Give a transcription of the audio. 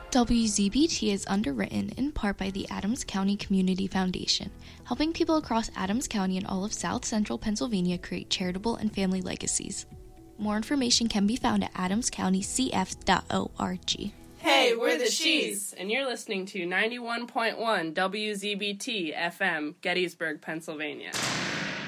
WZBT is underwritten in part by the Adams County Community Foundation, helping people across Adams County and all of South Central Pennsylvania create charitable and family legacies. More information can be found at adamscountycf.org. Hey, we're the She's, and you're listening to 91.1 WZBT FM, Gettysburg, Pennsylvania.